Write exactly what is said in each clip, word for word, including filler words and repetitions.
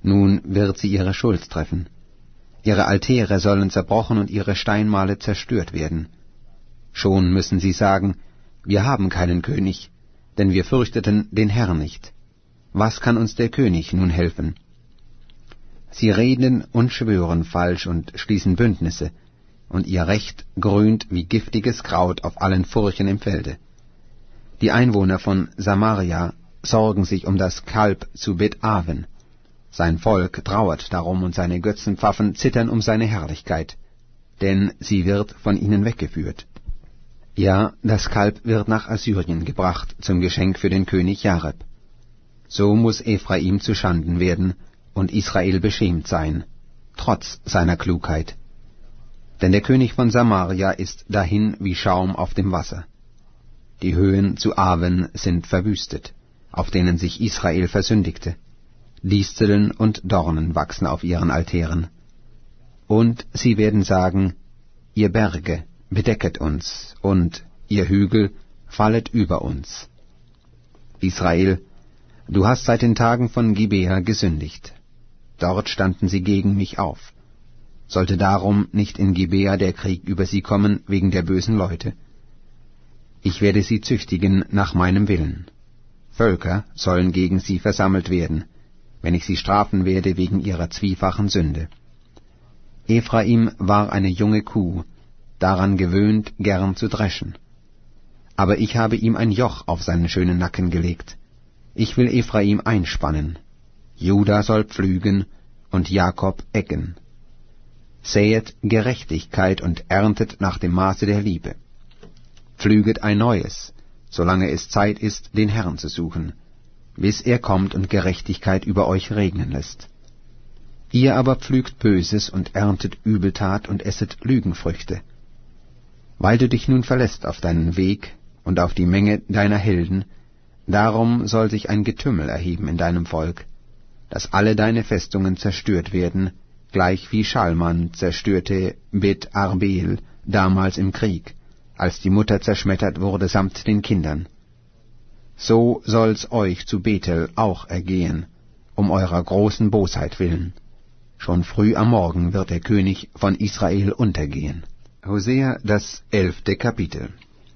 Nun wird sie ihre Schuld treffen. Ihre Altäre sollen zerbrochen und ihre Steinmale zerstört werden. Schon müssen sie sagen, wir haben keinen König, denn wir fürchteten den Herrn nicht. Was kann uns der König nun helfen? Sie reden und schwören falsch und schließen Bündnisse, und ihr Recht grünt wie giftiges Kraut auf allen Furchen im Felde. Die Einwohner von Samaria sorgen sich um das Kalb zu Bet-Aven. Sein Volk trauert darum und seine Götzenpfaffen zittern um seine Herrlichkeit, denn sie wird von ihnen weggeführt. Ja, das Kalb wird nach Assyrien gebracht zum Geschenk für den König Jareb. So muß Ephraim zuschanden werden und Israel beschämt sein, trotz seiner Klugheit. Denn der König von Samaria ist dahin wie Schaum auf dem Wasser. Die Höhen zu Aven sind verwüstet, auf denen sich Israel versündigte. Disteln und Dornen wachsen auf ihren Altären. Und sie werden sagen, ihr Berge, bedecket uns, und ihr Hügel, fallet über uns. Israel, du hast seit den Tagen von Gibea gesündigt. Dort standen sie gegen mich auf. Sollte darum nicht in Gibea der Krieg über sie kommen wegen der bösen Leute? Ich werde sie züchtigen nach meinem Willen. Völker sollen gegen sie versammelt werden, wenn ich sie strafen werde wegen ihrer zwiefachen Sünde. Ephraim war eine junge Kuh, daran gewöhnt, gern zu dreschen. Aber ich habe ihm ein Joch auf seinen schönen Nacken gelegt. Ich will Ephraim einspannen. Juda soll pflügen und Jakob ecken. Säet Gerechtigkeit und erntet nach dem Maße der Liebe. Pflüget ein neues, solange es Zeit ist, den Herrn zu suchen, bis er kommt und Gerechtigkeit über euch regnen lässt. Ihr aber pflügt Böses und erntet Übeltat und esset Lügenfrüchte. Weil du dich nun verlässt auf deinen Weg und auf die Menge deiner Helden, darum soll sich ein Getümmel erheben in deinem Volk, dass alle deine Festungen zerstört werden, gleich wie Schalman zerstörte Bet Arbel damals im Krieg, als die Mutter zerschmettert wurde samt den Kindern. So soll's euch zu Bethel auch ergehen, um eurer großen Bosheit willen. Schon früh am Morgen wird der König von Israel untergehen. Hosea, das elfte Kapitel.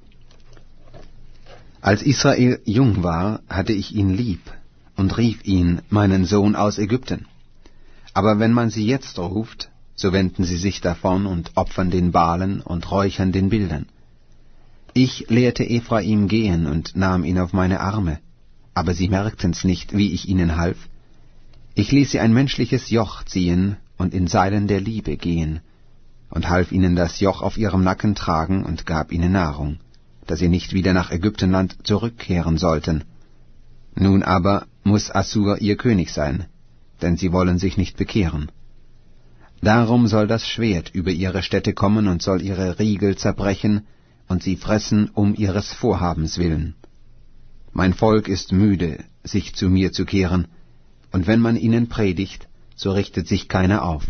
Als Israel jung war, hatte ich ihn lieb und rief ihn, meinen Sohn aus Ägypten. Aber wenn man sie jetzt ruft, so wenden sie sich davon und opfern den Baalen und räuchern den Bildern. Ich lehrte Ephraim gehen und nahm ihn auf meine Arme, aber sie merkten's nicht, wie ich ihnen half. Ich ließ sie ein menschliches Joch ziehen und in Seilen der Liebe gehen, und half ihnen das Joch auf ihrem Nacken tragen und gab ihnen Nahrung, dass sie nicht wieder nach Ägyptenland zurückkehren sollten. Nun aber muß Assur ihr König sein, denn sie wollen sich nicht bekehren. Darum soll das Schwert über ihre Städte kommen und soll ihre Riegel zerbrechen und sie fressen um ihres Vorhabens willen. Mein Volk ist müde, sich zu mir zu kehren, und wenn man ihnen predigt, so richtet sich keiner auf.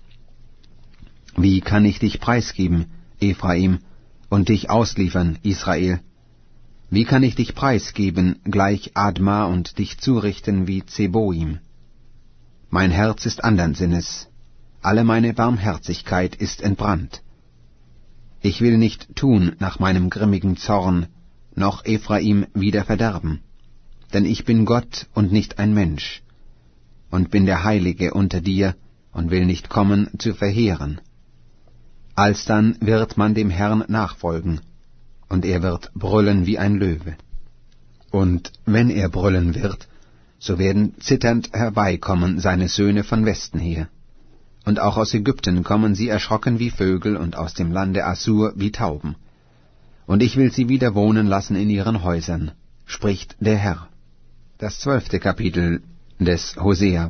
Wie kann ich dich preisgeben, Ephraim, und dich ausliefern, Israel? Wie kann ich dich preisgeben, gleich Adma, und dich zurichten wie Zeboim? Mein Herz ist andern Sinnes, alle meine Barmherzigkeit ist entbrannt. Ich will nicht tun nach meinem grimmigen Zorn, noch Ephraim wieder verderben, denn ich bin Gott und nicht ein Mensch, und bin der Heilige unter dir und will nicht kommen zu verheeren. Alsdann wird man dem Herrn nachfolgen, und er wird brüllen wie ein Löwe. Und wenn er brüllen wird, so werden zitternd herbeikommen seine Söhne von Westen her. Und auch aus Ägypten kommen sie erschrocken wie Vögel und aus dem Lande Assur wie Tauben. Und ich will sie wieder wohnen lassen in ihren Häusern, spricht der Herr. Das zwölfte Kapitel des Hosea.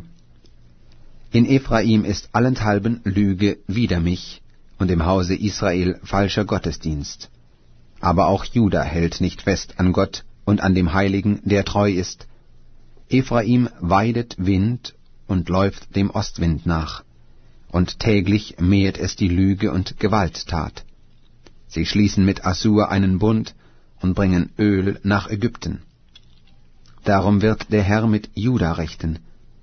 In Ephraim ist allenthalben Lüge wider mich, und im Hause Israel falscher Gottesdienst. Aber auch Juda hält nicht fest an Gott und an dem Heiligen, der treu ist. Ephraim weidet Wind und läuft dem Ostwind nach, und täglich mehrt es die Lüge und Gewalttat. Sie schließen mit Assur einen Bund und bringen Öl nach Ägypten. Darum wird der Herr mit Juda rechten.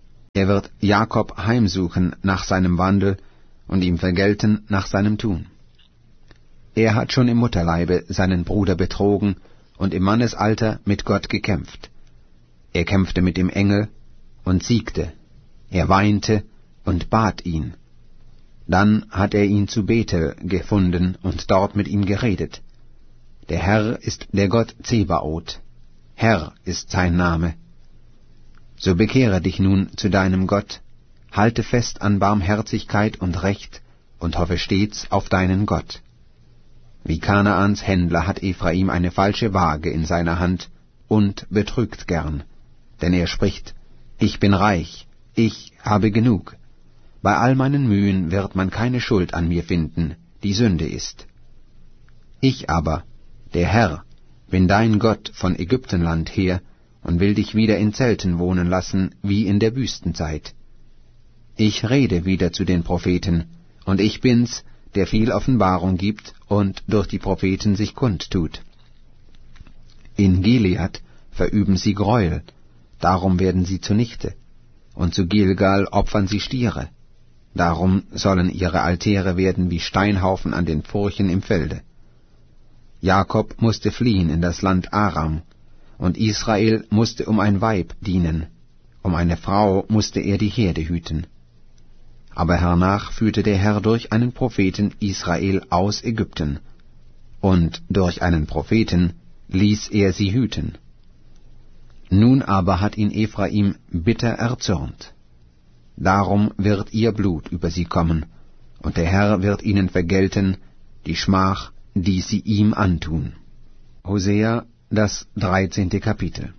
Er wird Jakob heimsuchen nach seinem Wandel und ihm vergelten nach seinem Tun. Er hat schon im Mutterleibe seinen Bruder betrogen und im Mannesalter mit Gott gekämpft. Er kämpfte mit dem Engel und siegte. Er weinte und bat ihn. Dann hat er ihn zu Bethel gefunden und dort mit ihm geredet. Der Herr ist der Gott Zebaoth. Herr ist sein Name. So bekehre dich nun zu deinem Gott, halte fest an Barmherzigkeit und Recht und hoffe stets auf deinen Gott. Wie Kanaans Händler hat Ephraim eine falsche Waage in seiner Hand und betrügt gern, denn er spricht, ich bin reich, ich habe genug. Bei all meinen Mühen wird man keine Schuld an mir finden, die Sünde ist. Ich aber, der Herr, bin dein Gott von Ägyptenland her und will dich wieder in Zelten wohnen lassen, wie in der Wüstenzeit. Ich rede wieder zu den Propheten, und ich bin's, der viel Offenbarung gibt und durch die Propheten sich kundtut. In Gilead verüben sie Gräuel, darum werden sie zunichte, und zu Gilgal opfern sie Stiere, darum sollen ihre Altäre werden wie Steinhaufen an den Furchen im Felde. Jakob musste fliehen in das Land Aram, und Israel musste um ein Weib dienen, um eine Frau musste er die Herde hüten. Aber hernach führte der Herr durch einen Propheten Israel aus Ägypten, und durch einen Propheten ließ er sie hüten. Nun aber hat ihn Ephraim bitter erzürnt. Darum wird ihr Blut über sie kommen, und der Herr wird ihnen vergelten die Schmach, die sie ihm antun. Hosea, das dreizehnte Kapitel.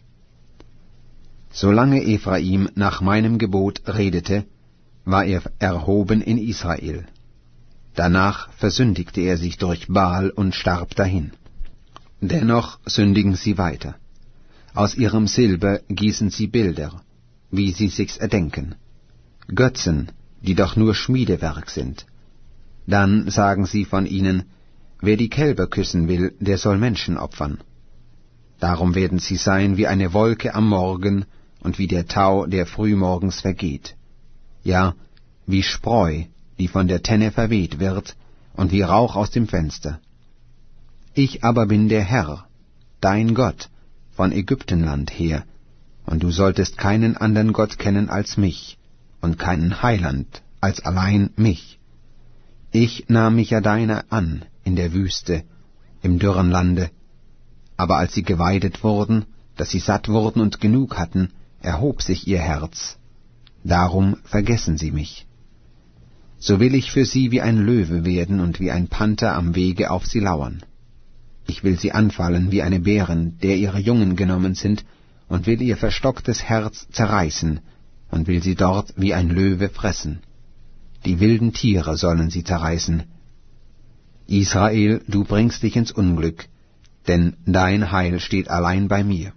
Solange Ephraim nach meinem Gebot redete, war er erhoben in Israel. Danach versündigte er sich durch Baal und starb dahin. Dennoch sündigen sie weiter. Aus ihrem Silber gießen sie Bilder, wie sie sich's erdenken. Götzen, die doch nur Schmiedewerk sind. Dann sagen sie von ihnen, wer die Kälber küssen will, der soll Menschen opfern. Darum werden sie sein wie eine Wolke am Morgen und wie der Tau, der frühmorgens vergeht. Ja, wie Spreu, die von der Tenne verweht wird, und wie Rauch aus dem Fenster. Ich aber bin der Herr, dein Gott, von Ägyptenland her, und du solltest keinen anderen Gott kennen als mich, und keinen Heiland als allein mich. Ich nahm mich ja deiner an in der Wüste, im dürren Lande, aber als sie geweidet wurden, dass sie satt wurden und genug hatten, erhob sich ihr Herz. Darum vergessen sie mich. So will ich für sie wie ein Löwe werden und wie ein Panther am Wege auf sie lauern. Ich will sie anfallen wie eine Bären, der ihre Jungen genommen sind, und will ihr verstocktes Herz zerreißen, und will sie dort wie ein Löwe fressen. Die wilden Tiere sollen sie zerreißen. Israel, du bringst dich ins Unglück, denn dein Heil steht allein bei mir.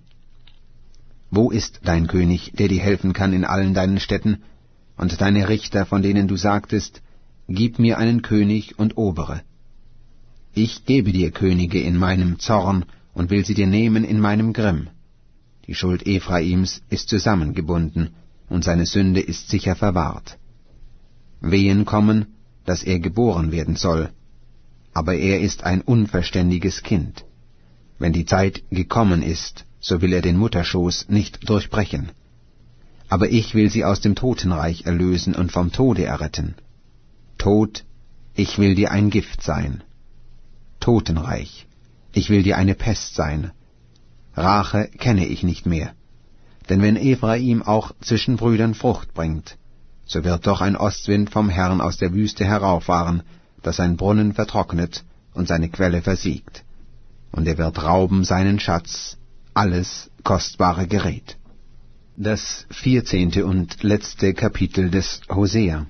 Wo ist dein König, der dir helfen kann in allen deinen Städten, und deine Richter, von denen du sagtest, gib mir einen König und Obere? Ich gebe dir Könige in meinem Zorn und will sie dir nehmen in meinem Grimm. Die Schuld Ephraims ist zusammengebunden, und seine Sünde ist sicher verwahrt. Wehen kommen, dass er geboren werden soll, aber er ist ein unverständiges Kind. Wenn die Zeit gekommen ist, so will er den Mutterschoß nicht durchbrechen. Aber ich will sie aus dem Totenreich erlösen und vom Tode erretten. Tod, ich will dir ein Gift sein. Totenreich, ich will dir eine Pest sein. Rache kenne ich nicht mehr. Denn wenn Ephraim auch zwischen Brüdern Frucht bringt, so wird doch ein Ostwind vom Herrn aus der Wüste herauffahren, das sein Brunnen vertrocknet und seine Quelle versiegt. Und er wird rauben seinen Schatz, alles kostbare Gerät. Das vierzehnte und letzte Kapitel des Hosea.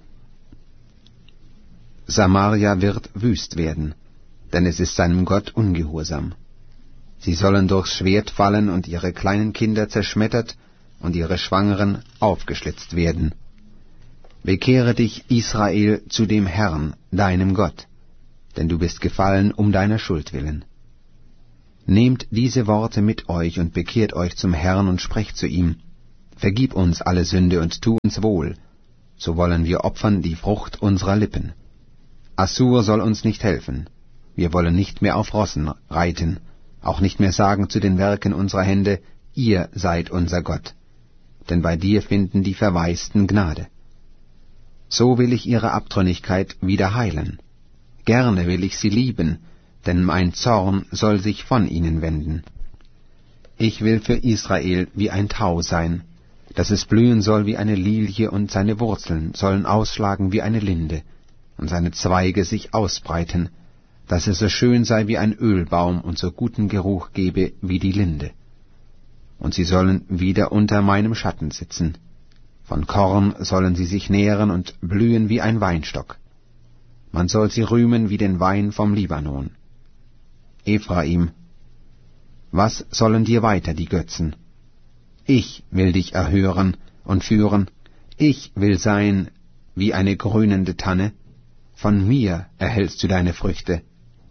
Samaria wird wüst werden, denn es ist seinem Gott ungehorsam. Sie sollen durchs Schwert fallen und ihre kleinen Kinder zerschmettert und ihre Schwangeren aufgeschlitzt werden. Bekehre dich, Israel, zu dem Herrn, deinem Gott, denn du bist gefallen um deiner Schuld willen. Nehmt diese Worte mit euch und bekehrt euch zum Herrn und sprecht zu ihm, vergib uns alle Sünde und tu uns wohl, so wollen wir opfern die Frucht unserer Lippen. Assur soll uns nicht helfen, wir wollen nicht mehr auf Rossen reiten, auch nicht mehr sagen zu den Werken unserer Hände, ihr seid unser Gott, denn bei dir finden die Verwaisten Gnade. So will ich ihre Abtrünnigkeit wieder heilen. Gerne will ich sie lieben, denn mein Zorn soll sich von ihnen wenden. Ich will für Israel wie ein Tau sein, dass es blühen soll wie eine Lilie, und seine Wurzeln sollen ausschlagen wie eine Linde, und seine Zweige sich ausbreiten, dass es so schön sei wie ein Ölbaum und so guten Geruch gebe wie die Linde. Und sie sollen wieder unter meinem Schatten sitzen. Von Korn sollen sie sich nähren und blühen wie ein Weinstock. Man soll sie rühmen wie den Wein vom Libanon. Ephraim, was sollen dir weiter die Götzen? Ich will dich erhören und führen, ich will sein wie eine grünende Tanne, von mir erhältst du deine Früchte.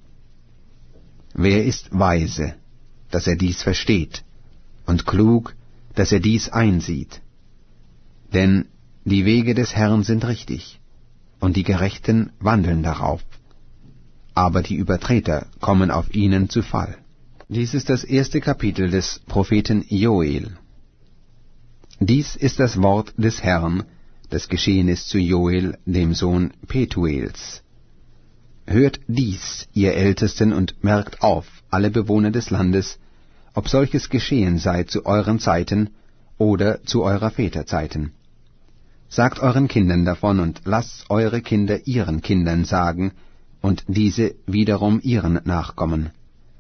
Wer ist weise, dass er dies versteht, und klug, dass er dies einsieht? Denn die Wege des Herrn sind richtig, und die Gerechten wandeln darauf, aber die Übertreter kommen auf ihnen zu Fall. Dies ist das erste Kapitel des Propheten Joel. Dies ist das Wort des Herrn, das geschehen ist zu Joel, dem Sohn Petuels. Hört dies, ihr Ältesten, und merkt auf, alle Bewohner des Landes, ob solches geschehen sei zu euren Zeiten oder zu eurer Väter Zeiten. Sagt euren Kindern davon und lasst eure Kinder ihren Kindern sagen, und diese wiederum ihren Nachkommen.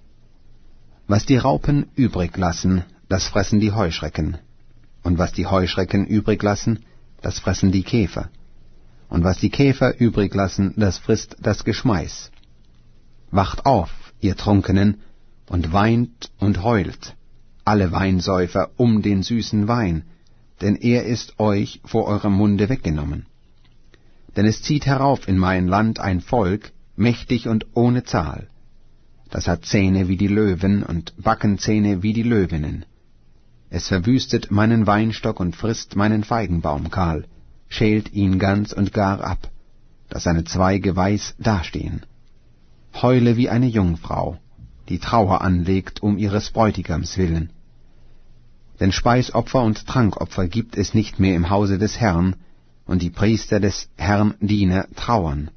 Was die Raupen übrig lassen, das fressen die Heuschrecken, und was die Heuschrecken übrig lassen, das fressen die Käfer, und was die Käfer übrig lassen, das frisst das Geschmeiß. Wacht auf, ihr Trunkenen, und weint und heult, alle Weinsäufer um den süßen Wein, denn er ist euch vor eurem Munde weggenommen. Denn es zieht herauf in mein Land ein Volk, mächtig und ohne Zahl. Das hat Zähne wie die Löwen und Backenzähne wie die Löwinnen. Es verwüstet meinen Weinstock und frisst meinen Feigenbaum kahl, schält ihn ganz und gar ab, dass seine Zweige weiß dastehen. Heule wie eine Jungfrau, die Trauer anlegt um ihres Bräutigams willen. Denn Speisopfer und Trankopfer gibt es nicht mehr im Hause des Herrn, und die Priester des Herrn Diener trauern.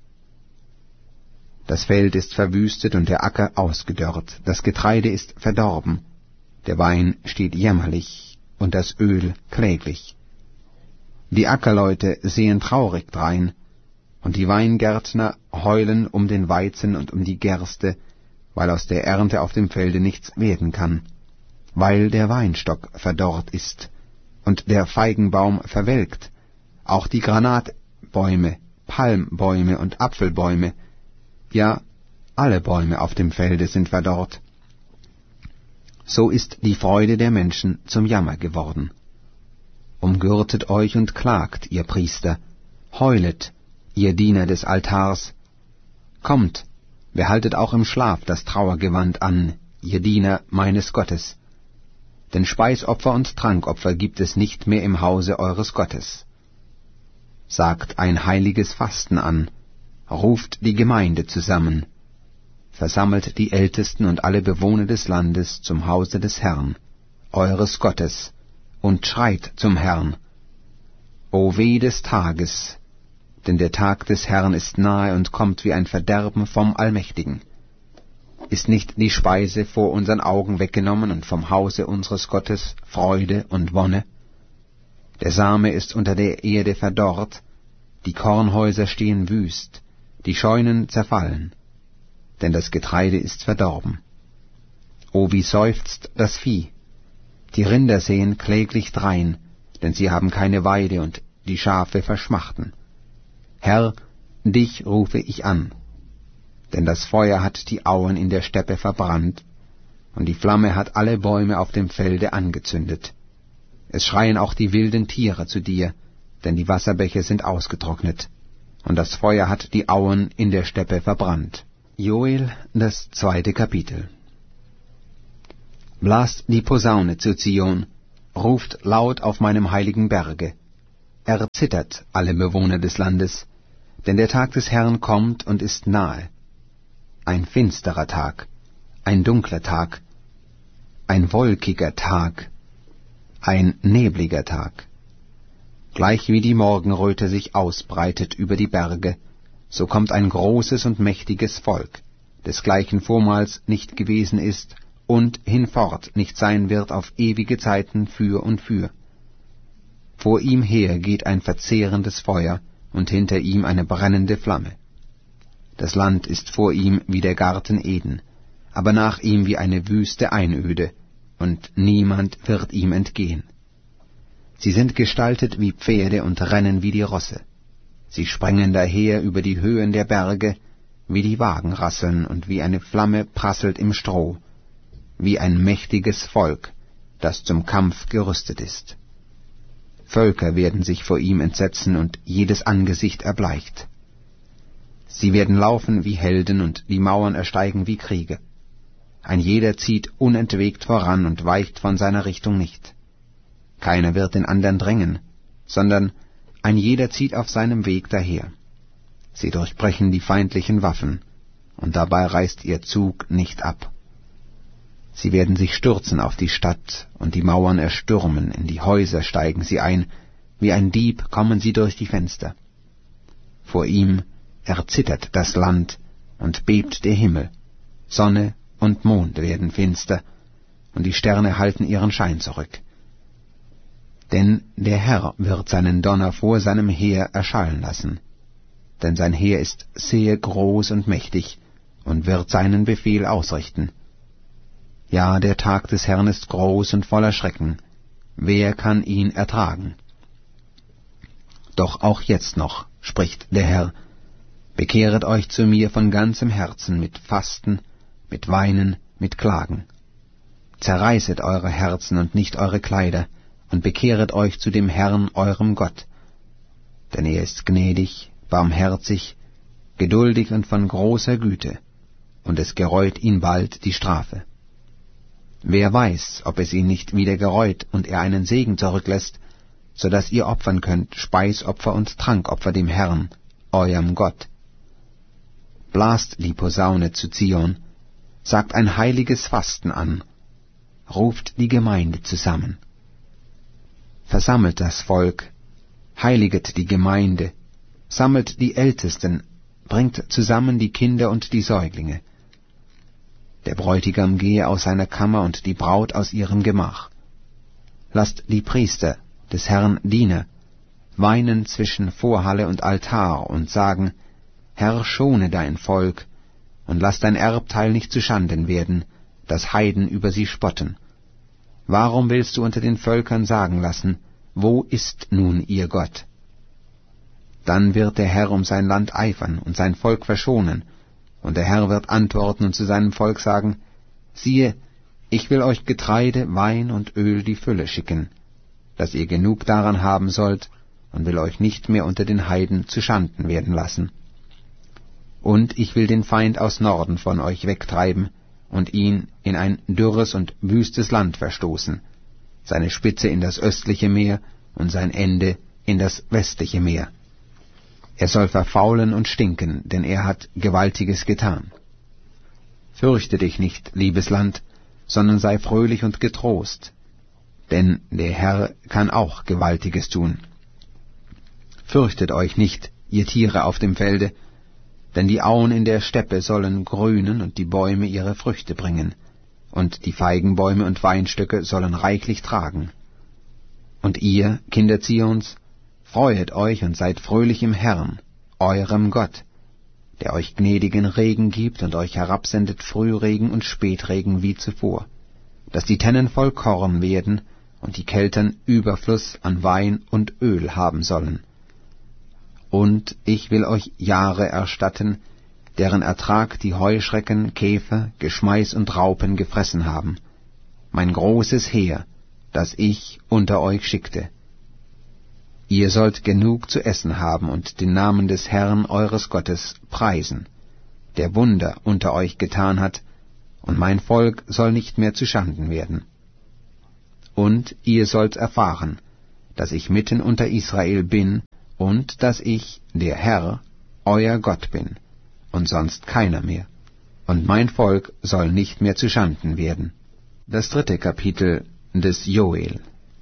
Das Feld ist verwüstet und der Acker ausgedörrt, das Getreide ist verdorben, der Wein steht jämmerlich und das Öl kläglich. Die Ackerleute sehen traurig drein, und die Weingärtner heulen um den Weizen und um die Gerste, weil aus der Ernte auf dem Felde nichts werden kann, weil der Weinstock verdorrt ist und der Feigenbaum verwelkt, auch die Granatbäume, Palmbäume und Apfelbäume, ja, alle Bäume auf dem Felde sind verdorrt. So ist die Freude der Menschen zum Jammer geworden. Umgürtet euch und klagt, ihr Priester, heulet, ihr Diener des Altars. Kommt, behaltet auch im Schlaf das Trauergewand an, ihr Diener meines Gottes. Denn Speisopfer und Trankopfer gibt es nicht mehr im Hause eures Gottes. Sagt ein heiliges Fasten an, ruft die Gemeinde zusammen, versammelt die Ältesten und alle Bewohner des Landes zum Hause des Herrn, eures Gottes, und schreit zum Herrn. O weh des Tages, denn der Tag des Herrn ist nahe und kommt wie ein Verderben vom Allmächtigen. Ist nicht die Speise vor unseren Augen weggenommen und vom Hause unseres Gottes Freude und Wonne? Der Same ist unter der Erde verdorrt, die Kornhäuser stehen wüst, die Scheunen zerfallen, denn das Getreide ist verdorben. O wie seufzt das Vieh! Die Rinder sehen kläglich drein, denn sie haben keine Weide und die Schafe verschmachten. Herr, dich rufe ich an, denn das Feuer hat die Auen in der Steppe verbrannt, und die Flamme hat alle Bäume auf dem Felde angezündet. Es schreien auch die wilden Tiere zu dir, denn die Wasserbäche sind ausgetrocknet, und das Feuer hat die Auen in der Steppe verbrannt. Joel, das zweite Kapitel. Blast die Posaune zu Zion, ruft laut auf meinem heiligen Berge. Erzittert, alle Bewohner des Landes, denn der Tag des Herrn kommt und ist nahe. Ein finsterer Tag, ein dunkler Tag, ein wolkiger Tag, ein nebliger Tag. Gleich wie die Morgenröte sich ausbreitet über die Berge, so kommt ein großes und mächtiges Volk, desgleichen vormals nicht gewesen ist und hinfort nicht sein wird auf ewige Zeiten für und für. Vor ihm her geht ein verzehrendes Feuer und hinter ihm eine brennende Flamme. Das Land ist vor ihm wie der Garten Eden, aber nach ihm wie eine wüste Einöde, und niemand wird ihm entgehen. Sie sind gestaltet wie Pferde und rennen wie die Rosse. Sie sprengen daher über die Höhen der Berge, wie die Wagen rasseln und wie eine Flamme prasselt im Stroh, wie ein mächtiges Volk, das zum Kampf gerüstet ist. Völker werden sich vor ihm entsetzen und jedes Angesicht erbleicht. Sie werden laufen wie Helden und die Mauern ersteigen wie Kriege. Ein jeder zieht unentwegt voran und weicht von seiner Richtung nicht. Keiner wird den anderen drängen, sondern ein jeder zieht auf seinem Weg daher. Sie durchbrechen die feindlichen Waffen, und dabei reißt ihr Zug nicht ab. Sie werden sich stürzen auf die Stadt und die Mauern erstürmen, in die Häuser steigen sie ein, wie ein Dieb kommen sie durch die Fenster. Vor ihm erzittert das Land und bebt der Himmel, Sonne und Mond werden finster, und die Sterne halten ihren Schein zurück. Denn der Herr wird seinen Donner vor seinem Heer erschallen lassen, denn sein Heer ist sehr groß und mächtig und wird seinen Befehl ausrichten. Ja, der Tag des Herrn ist groß und voller Schrecken. Wer kann ihn ertragen? Doch auch jetzt noch, spricht der Herr, bekehret euch zu mir von ganzem Herzen mit Fasten, mit Weinen, mit Klagen. Zerreißet eure Herzen und nicht eure Kleider, und bekehret euch zu dem Herrn, eurem Gott. Denn er ist gnädig, barmherzig, geduldig und von großer Güte, und es gereut ihn bald die Strafe. Wer weiß, ob es ihn nicht wieder gereut und er einen Segen zurücklässt, so dass ihr opfern könnt Speisopfer und Trankopfer dem Herrn, eurem Gott. Blast die Posaune zu Zion, sagt ein heiliges Fasten an, ruft die Gemeinde zusammen. Versammelt das Volk, heiliget die Gemeinde, sammelt die Ältesten, bringt zusammen die Kinder und die Säuglinge. Der Bräutigam gehe aus seiner Kammer und die Braut aus ihrem Gemach. Lasst die Priester des Herrn Diener weinen zwischen Vorhalle und Altar und sagen, Herr, schone dein Volk und lass dein Erbteil nicht zuschanden werden, dass Heiden über sie spotten. Warum willst du unter den Völkern sagen lassen, wo ist nun ihr Gott? Dann wird der Herr um sein Land eifern und sein Volk verschonen, und der Herr wird antworten und zu seinem Volk sagen, siehe, ich will euch Getreide, Wein und Öl die Fülle schicken, dass ihr genug daran haben sollt, und will euch nicht mehr unter den Heiden zuschanden werden lassen. Und ich will den Feind aus Norden von euch wegtreiben und ihn in ein dürres und wüstes Land verstoßen, seine Spitze in das östliche Meer und sein Ende in das westliche Meer. Er soll verfaulen und stinken, denn er hat Gewaltiges getan. Fürchte dich nicht, liebes Land, sondern sei fröhlich und getrost, denn der Herr kann auch Gewaltiges tun. Fürchtet euch nicht, ihr Tiere auf dem Felde, denn die Auen in der Steppe sollen grünen und die Bäume ihre Früchte bringen, und die Feigenbäume und Weinstöcke sollen reichlich tragen. Und ihr, Kinder Zions, freuet euch und seid fröhlich im Herrn, eurem Gott, der euch gnädigen Regen gibt und euch herabsendet Frühregen und Spätregen wie zuvor, dass die Tennen voll Korn werden und die Keltern Überfluss an Wein und Öl haben sollen. Und ich will euch Jahre erstatten, deren Ertrag die Heuschrecken, Käfer, Geschmeiß und Raupen gefressen haben, mein großes Heer, das ich unter euch schickte. Ihr sollt genug zu essen haben und den Namen des Herrn eures Gottes preisen, der Wunder unter euch getan hat, und mein Volk soll nicht mehr zuschanden werden. und ihr sollt erfahren, dass ich mitten unter Israel bin und dass ich, der Herr, euer Gott bin, und sonst keiner mehr. Und mein Volk soll nicht mehr zuschanden werden. Das dritte Kapitel des Joel.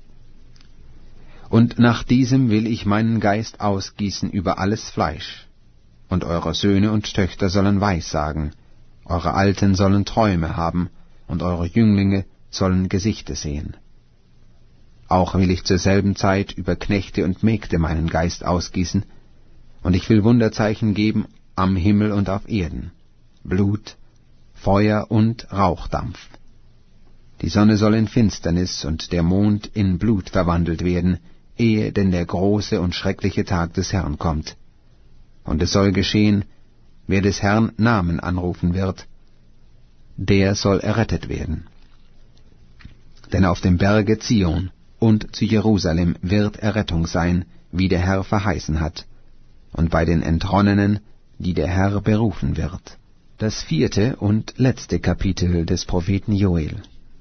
Und nach diesem will ich meinen Geist ausgießen über alles Fleisch. Und eure Söhne und Töchter sollen Weissagen, eure Alten sollen Träume haben, und eure Jünglinge sollen Gesichte sehen. Auch will ich zur selben Zeit über Knechte und Mägde meinen Geist ausgießen, und ich will Wunderzeichen geben am Himmel und auf Erden, Blut, Feuer und Rauchdampf. Die Sonne soll in Finsternis und der Mond in Blut verwandelt werden, ehe denn der große und schreckliche Tag des Herrn kommt. Und es soll geschehen, wer des Herrn Namen anrufen wird, der soll errettet werden. Denn auf dem Berge Zion und zu Jerusalem wird Errettung sein, wie der Herr verheißen hat, und bei den Entronnenen, die der Herr berufen wird. Das vierte und letzte Kapitel des Propheten Joel.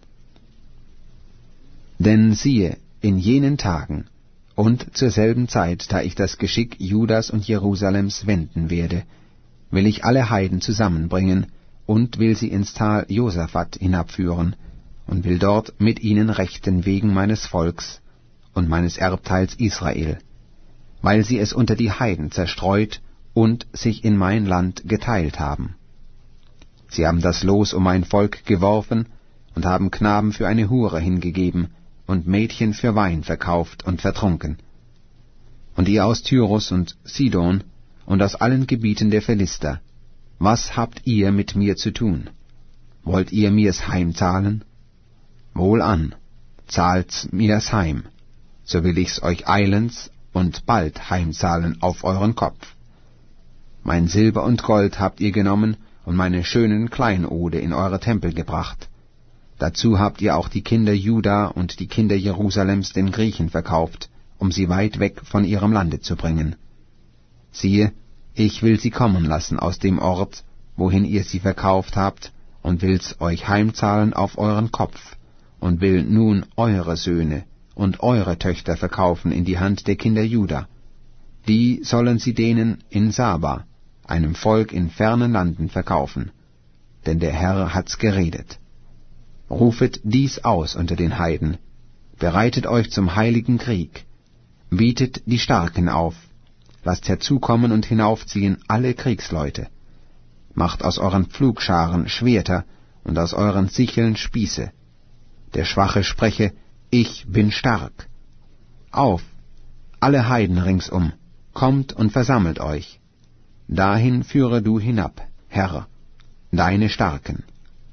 Denn siehe, in jenen Tagen und zur selben Zeit, da ich das Geschick Judas und Jerusalems wenden werde, will ich alle Heiden zusammenbringen und will sie ins Tal Josaphat hinabführen und will dort mit ihnen rechten wegen meines Volks und meines Erbteils Israel, weil sie es unter die Heiden zerstreut und sich in mein Land geteilt haben. Sie haben das Los um mein Volk geworfen und haben Knaben für eine Hure hingegeben und Mädchen für Wein verkauft und vertrunken. Und ihr aus Tyrus und Sidon und aus allen Gebieten der Philister, was habt ihr mit mir zu tun? Wollt ihr mir's heimzahlen? Wohlan, zahlt's mir's heim, so will ich's euch eilends und bald heimzahlen auf euren Kopf. Mein Silber und Gold habt ihr genommen und meine schönen Kleinode in eure Tempel gebracht. Dazu habt ihr auch die Kinder Juda und die Kinder Jerusalems den Griechen verkauft, um sie weit weg von ihrem Lande zu bringen. Siehe, ich will sie kommen lassen aus dem Ort, wohin ihr sie verkauft habt, und will's euch heimzahlen auf euren Kopf, und will nun eure Söhne und eure Töchter verkaufen in die Hand der Kinder Juda. Die sollen sie denen in Saba, einem Volk in fernen Landen, verkaufen. Denn der Herr hat's geredet. Rufet dies aus unter den Heiden, bereitet euch zum heiligen Krieg, bietet die Starken auf, lasst herzukommen und hinaufziehen alle Kriegsleute, macht aus euren Pflugscharen Schwerter und aus euren Sicheln Spieße. Der Schwache spreche, ich bin stark. Auf, alle Heiden ringsum, kommt und versammelt euch. Dahin führe du hinab, Herr, deine Starken.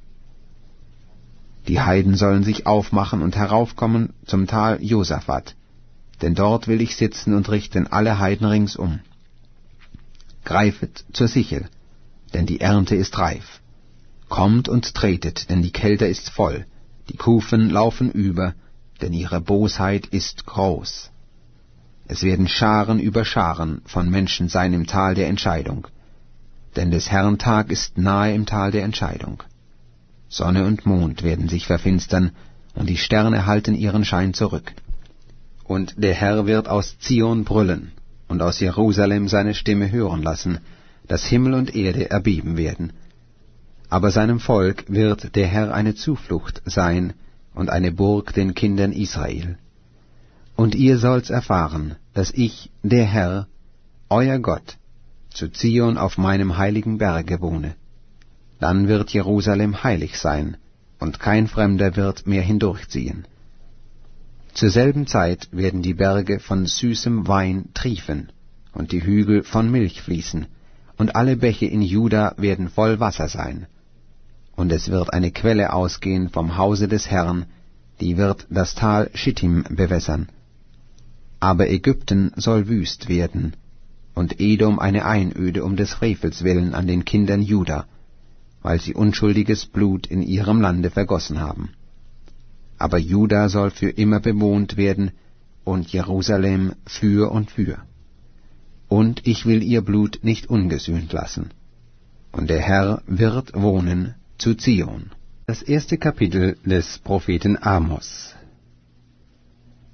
Die Heiden sollen sich aufmachen und heraufkommen zum Tal Josaphat, denn dort will ich sitzen und richten alle Heiden ringsum. Greifet zur Sichel, denn die Ernte ist reif. Kommt und tretet, denn die Kelter ist voll, die Kufen laufen über, denn ihre Bosheit ist groß. Es werden Scharen über Scharen von Menschen sein im Tal der Entscheidung, denn des Herrn Tag ist nahe im Tal der Entscheidung. Sonne und Mond werden sich verfinstern, und die Sterne halten ihren Schein zurück. Und der Herr wird aus Zion brüllen, und aus Jerusalem seine Stimme hören lassen, dass Himmel und Erde erbeben werden. Aber seinem Volk wird der Herr eine Zuflucht sein und eine Burg den Kindern Israel. Und ihr sollt's erfahren, dass ich, der Herr, euer Gott, zu Zion auf meinem heiligen Berge wohne. Dann wird Jerusalem heilig sein, und kein Fremder wird mehr hindurchziehen. Zur selben Zeit werden die Berge von süßem Wein triefen, und die Hügel von Milch fließen, und alle Bäche in Juda werden voll Wasser sein. Und es wird eine Quelle ausgehen vom Hause des Herrn, die wird das Tal Schittim bewässern. Aber Ägypten soll wüst werden, und Edom eine Einöde um des Frevels willen an den Kindern Juda, weil sie unschuldiges Blut in ihrem Lande vergossen haben. Aber Juda soll für immer bewohnt werden, und Jerusalem für und für. Und ich will ihr Blut nicht ungesühnt lassen. Und der Herr wird wohnen zu Zion. Das erste Kapitel des Propheten Amos.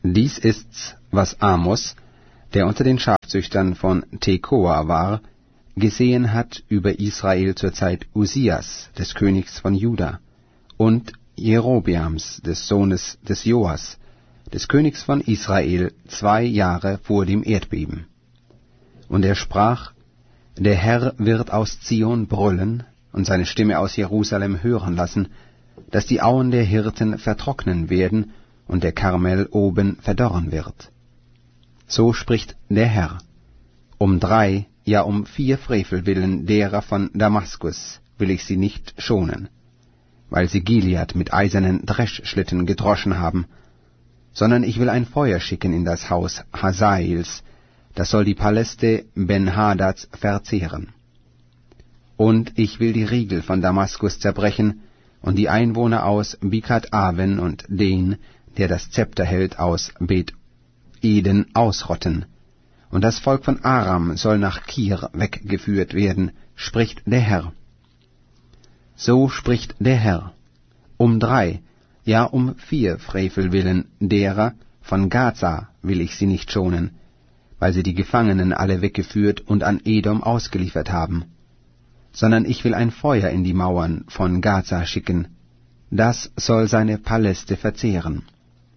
Dies ist's, was Amos, der unter den Schafzüchtern von Tekoa war, gesehen hat über Israel zur Zeit Usias, des Königs von Juda, und Jerobeams, des Sohnes des Joas, des Königs von Israel, zwei Jahre vor dem Erdbeben. Und er sprach, der Herr wird aus Zion brüllen und seine Stimme aus Jerusalem hören lassen, dass die Auen der Hirten vertrocknen werden und der Karmel oben verdorren wird. So spricht der Herr, um drei, ja um vier Frevel willen derer von Damaskus will ich sie nicht schonen, weil sie Gilead mit eisernen Dreschschlitten gedroschen haben, sondern ich will ein Feuer schicken in das Haus Hazaels, das soll die Paläste Ben-Hadads verzehren. Und ich will die Riegel von Damaskus zerbrechen und die Einwohner aus Bikat-Aven und den, der das Zepter hält, aus Bet-Eden ausrotten. Und das Volk von Aram soll nach Kir weggeführt werden, spricht der Herr. So spricht der Herr, um drei, ja um vier Frevel willen derer von Gaza will ich sie nicht schonen, weil sie die Gefangenen alle weggeführt und an Edom ausgeliefert haben, sondern ich will ein Feuer in die Mauern von Gaza schicken, das soll seine Paläste verzehren.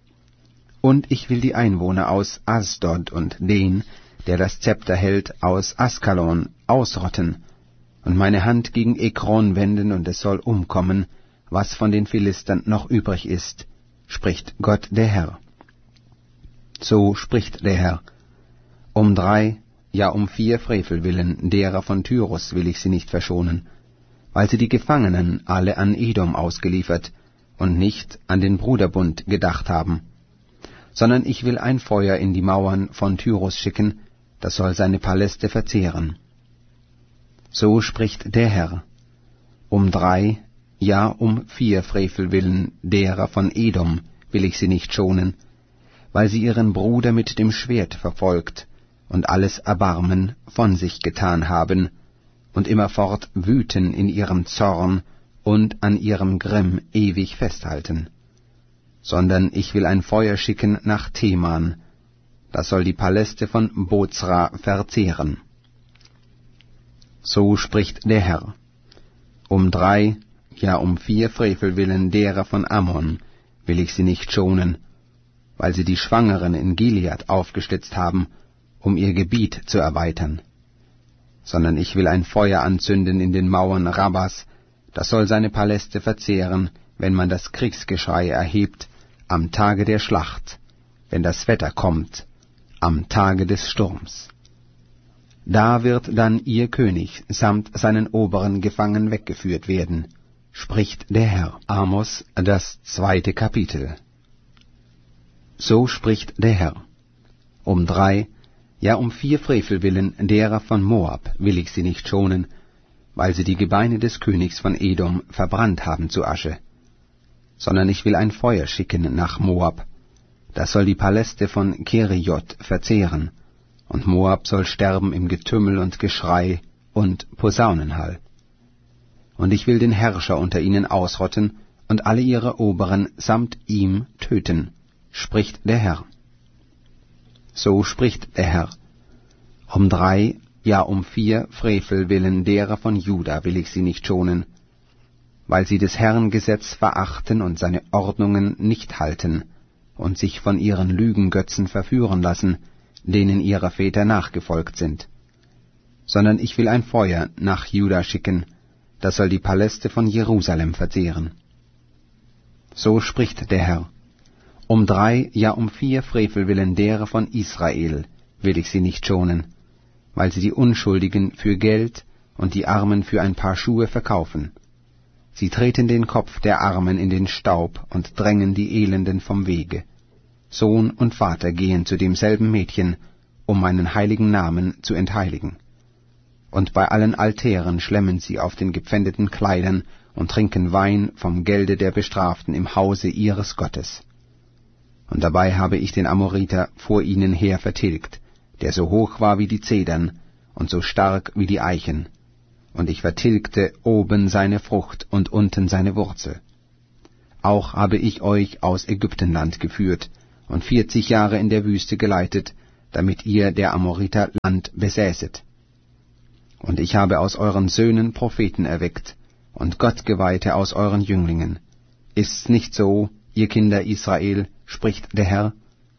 Und ich will die Einwohner aus Asdod und den, der das Zepter hält, aus Askalon ausrotten, und meine Hand gegen Ekron wenden, und es soll umkommen, was von den Philistern noch übrig ist, spricht Gott der Herr. So spricht der Herr, um drei, ja um vier Frevel willen derer von Tyrus will ich sie nicht verschonen, weil sie die Gefangenen alle an Edom ausgeliefert und nicht an den Bruderbund gedacht haben, sondern ich will ein Feuer in die Mauern von Tyrus schicken, das soll seine Paläste verzehren. So spricht der Herr, um drei, ja um vier Frevel willen derer von Edom will ich sie nicht schonen, weil sie ihren Bruder mit dem Schwert verfolgt und alles Erbarmen von sich getan haben und immerfort wüten in ihrem Zorn und an ihrem Grimm ewig festhalten. Sondern ich will ein Feuer schicken nach Teman, das soll die Paläste von Bozra verzehren. So spricht der Herr, um drei, ja um vier Frevel willen derer von Ammon will ich sie nicht schonen, weil sie die Schwangeren in Gilead aufgestützt haben, um ihr Gebiet zu erweitern, sondern ich will ein Feuer anzünden in den Mauern Rabbas, das soll seine Paläste verzehren, wenn man das Kriegsgeschrei erhebt, am Tage der Schlacht, wenn das Wetter kommt, am Tage des Sturms. Da wird dann ihr König samt seinen Oberen gefangen weggeführt werden, spricht der Herr. Amos, das zweite Kapitel. So spricht der Herr, um drei, ja um vier Frevel willen derer von Moab will ich sie nicht schonen, weil sie die Gebeine des Königs von Edom verbrannt haben zu Asche, sondern ich will ein Feuer schicken nach Moab, das soll die Paläste von Keriot verzehren, und Moab soll sterben im Getümmel und Geschrei und Posaunenhall. Und ich will den Herrscher unter ihnen ausrotten und alle ihre Oberen samt ihm töten, spricht der Herr. So spricht der Herr, um drei, ja um vier Frevel willen derer von Juda will ich sie nicht schonen, weil sie des Herrn Gesetz verachten und seine Ordnungen nicht halten und sich von ihren Lügengötzen verführen lassen, denen ihre Väter nachgefolgt sind. Sondern ich will ein Feuer nach Juda schicken, das soll die Paläste von Jerusalem verzehren. So spricht der Herr, um drei, ja um vier Frevel willen derer von Israel will ich sie nicht schonen, weil sie die Unschuldigen für Geld und die Armen für ein paar Schuhe verkaufen. Sie treten den Kopf der Armen in den Staub und drängen die Elenden vom Wege. Sohn und Vater gehen zu demselben Mädchen, um meinen heiligen Namen zu entheiligen. Und bei allen Altären schlemmen sie auf den gepfändeten Kleidern und trinken Wein vom Gelde der Bestraften im Hause ihres Gottes. Und dabei habe ich den Amoriter vor ihnen her vertilgt, der so hoch war wie die Zedern und so stark wie die Eichen, und ich vertilgte oben seine Frucht und unten seine Wurzel. Auch habe ich euch aus Ägyptenland geführt und vierzig Jahre in der Wüste geleitet, damit ihr der Amoriter Land besäßet. Und ich habe aus euren Söhnen Propheten erweckt, und Gottgeweihte aus euren Jünglingen. Ist's nicht so, ihr Kinder Israel, spricht der Herr?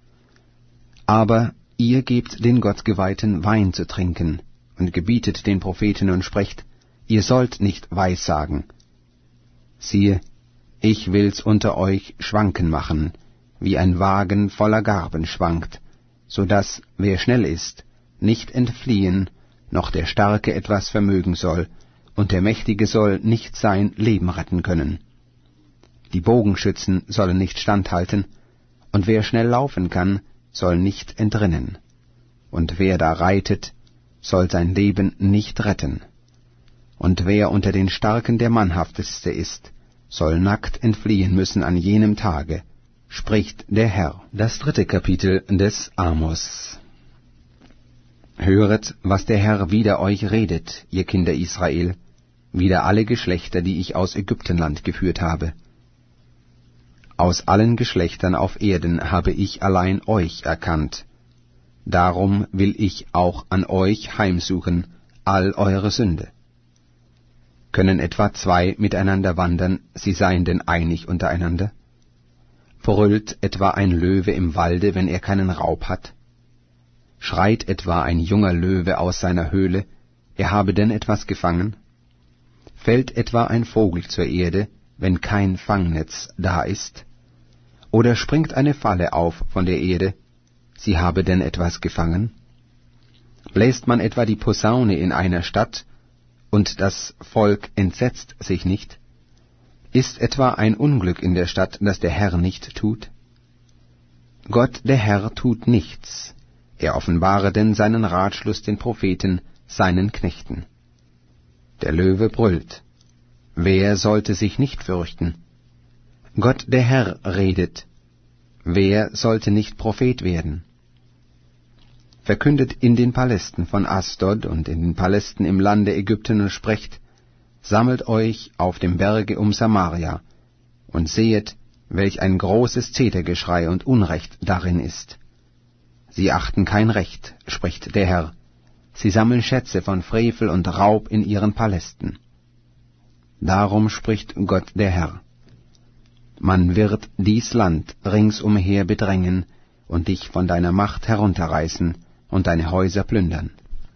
Aber ihr gebt den Gottgeweihten Wein zu trinken, und gebietet den Propheten und sprecht, ihr sollt nicht weissagen. Siehe, ich will's unter euch schwanken machen, wie ein Wagen voller Garben schwankt, so daß, wer schnell ist, nicht entfliehen, noch der Starke etwas vermögen soll, und der Mächtige soll nicht sein Leben retten können. Die Bogenschützen sollen nicht standhalten, und wer schnell laufen kann, soll nicht entrinnen. Und wer da reitet, soll sein Leben nicht retten. Und wer unter den Starken der Mannhafteste ist, soll nackt entfliehen müssen an jenem Tage, spricht der Herr. Das dritte Kapitel des Amos. Höret, was der Herr wider euch redet, ihr Kinder Israel, wider alle Geschlechter, die ich aus Ägyptenland geführt habe. Aus allen Geschlechtern auf Erden habe ich allein euch erkannt. Darum will ich auch an euch heimsuchen, all eure Sünde. Können etwa zwei miteinander wandern, sie seien denn einig untereinander? Brüllt etwa ein Löwe im Walde, wenn er keinen Raub hat? Schreit etwa ein junger Löwe aus seiner Höhle, er habe denn etwas gefangen? Fällt etwa ein Vogel zur Erde, wenn kein Fangnetz da ist? Oder springt eine Falle auf von der Erde, sie habe denn etwas gefangen? Bläst man etwa die Posaune in einer Stadt, und das Volk entsetzt sich nicht? Ist etwa ein Unglück in der Stadt, das der Herr nicht tut? Gott, der Herr, tut nichts. Er offenbare denn seinen Ratschluss den Propheten, seinen Knechten. Der Löwe brüllt. Wer sollte sich nicht fürchten? Gott, der Herr, redet. Wer sollte nicht Prophet werden? Verkündet in den Palästen von Asdod und in den Palästen im Lande Ägypten und sprecht, sammelt euch auf dem Berge um Samaria und sehet, welch ein großes Zetergeschrei und Unrecht darin ist. Sie achten kein Recht, spricht der Herr, sie sammeln Schätze von Frevel und Raub in ihren Palästen. Darum spricht Gott der Herr. Man wird dies Land ringsumher bedrängen und dich von deiner Macht herunterreißen und deine Häuser plündern.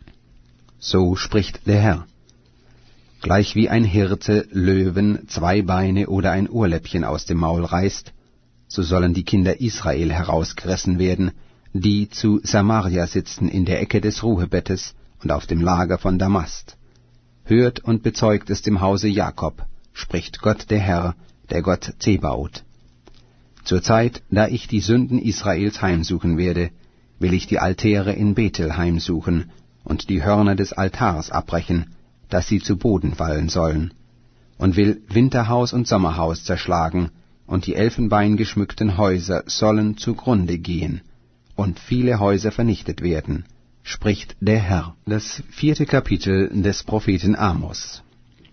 So spricht der Herr. Gleich wie ein Hirte Löwen zwei Beine oder ein Ohrläppchen aus dem Maul reißt, so sollen die Kinder Israel herausgerissen werden, die zu Samaria sitzen in der Ecke des Ruhebettes und auf dem Lager von Damast. Hört und bezeugt es dem Hause Jakob, spricht Gott der Herr, der Gott Zebaoth. Zur Zeit, da ich die Sünden Israels heimsuchen werde, will ich die Altäre in Bethel heimsuchen und die Hörner des Altars abbrechen, dass sie zu Boden fallen sollen, und will Winterhaus und Sommerhaus zerschlagen, und die elfenbeingeschmückten Häuser sollen zugrunde gehen, und viele Häuser vernichtet werden, spricht der Herr. Das vierte Kapitel des Propheten Amos.